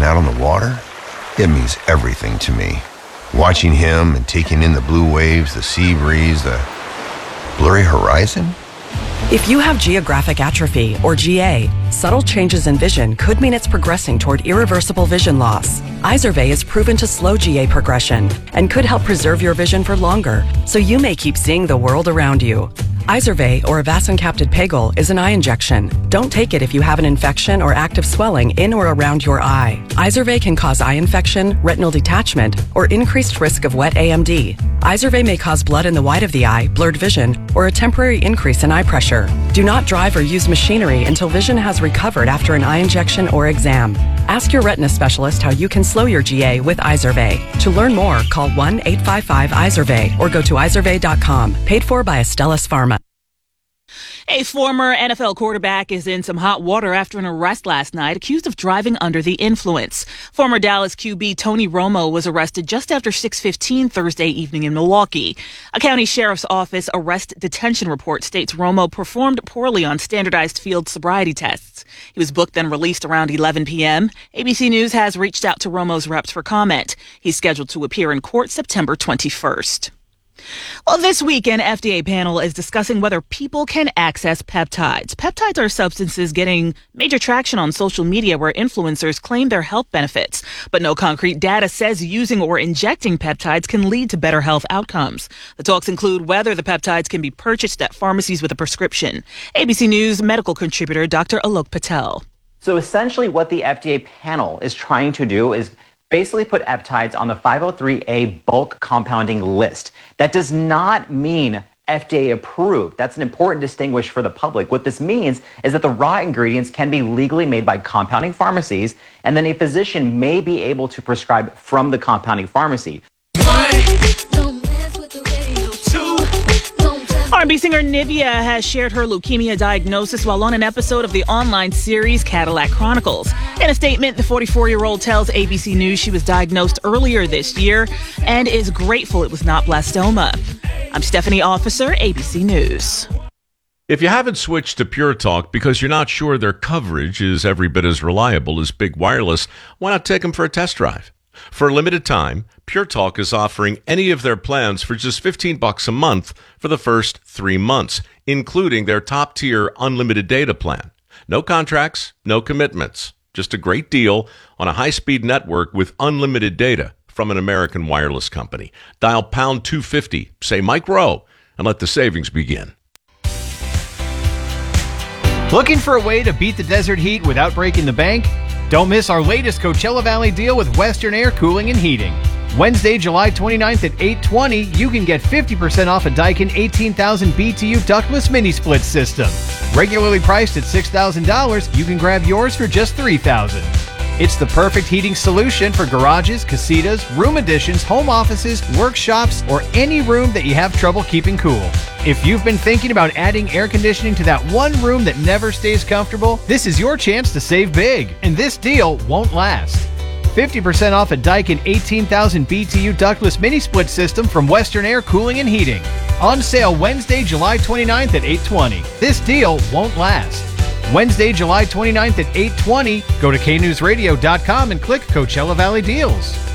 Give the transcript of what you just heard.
out on the water, it means everything to me. Watching him and taking in the blue waves, the sea breeze, the blurry horizon. If you have geographic atrophy, or GA, subtle changes in vision could mean it's progressing toward irreversible vision loss. Izervay is proven to slow GA progression and could help preserve your vision for longer, so you may keep seeing the world around you. Izervay, or avacincaptad pegol, is an eye injection. Don't take it if you have an infection or active swelling in or around your eye. Izervay can cause eye infection, retinal detachment, or increased risk of wet AMD. Izervay may cause blood in the white of the eye, blurred vision, or a temporary increase in eye pressure. Do not drive or use machinery until vision has recovered after an eye injection or exam. Ask your retina specialist how you can slow your GA with Izervay. To learn more, call 1-855-IZERVAY or go to izervay.com. Paid for by Astellas Pharma. A former NFL quarterback is in some hot water after an arrest last night, accused of driving under the influence. Former Dallas QB Tony Romo was arrested just after 6:15 Thursday evening in Milwaukee. A county sheriff's office arrest detention report states Romo performed poorly on standardized field sobriety tests. He was booked and released around 11 p.m. ABC News has reached out to Romo's reps for comment. He's scheduled to appear in court September 21st. Well, this week, an FDA panel is discussing whether people can access peptides. Peptides are substances getting major traction on social media where influencers claim their health benefits. But no concrete data says using or injecting peptides can lead to better health outcomes. The talks include whether the peptides can be purchased at pharmacies with a prescription. ABC News medical contributor Dr. Alok Patel. So essentially what the FDA panel is trying to do is basically put peptides on the 503A bulk compounding list. That does not mean FDA approved. That's an important distinguish for the public. What this means is that the raw ingredients can be legally made by compounding pharmacies, and then a physician may be able to prescribe from the compounding pharmacy. R&B singer Nivea has shared her leukemia diagnosis while on an episode of the online series Cadillac Chronicles. In a statement, the 44-year-old tells ABC News she was diagnosed earlier this year and is grateful it was not blastoma. I'm Stephanie Officer, ABC News. If you haven't switched to Pure Talk because you're not sure their coverage is every bit as reliable as Big Wireless, why not take them for a test drive? For a limited time, Pure Talk is offering any of their plans for just $15 a month for the first 3 months, including their top-tier unlimited data plan. No contracts, no commitments. Just a great deal on a high-speed network with unlimited data from an American wireless company. Dial pound 250, say Mike Rowe, and let the savings begin. Looking for a way to beat the desert heat without breaking the bank? Don't miss our latest Coachella Valley deal with Western Air Cooling and Heating. Wednesday, July 29th at 8:20, you can get 50% off a Daikin 18,000 BTU ductless mini-split system. Regularly priced at $6,000, you can grab yours for just $3,000. It's the perfect heating solution for garages, casitas, room additions, home offices, workshops, or any room that you have trouble keeping cool. If you've been thinking about adding air conditioning to that one room that never stays comfortable, this is your chance to save big, and this deal won't last. 50% off a Daikin 18,000 BTU ductless mini-split system from Western Air Cooling and Heating. On sale Wednesday, July 29th at 8:20. This deal won't last. Wednesday, July 29th at 8:20. Go to knewsradio.com and click Coachella Valley Deals.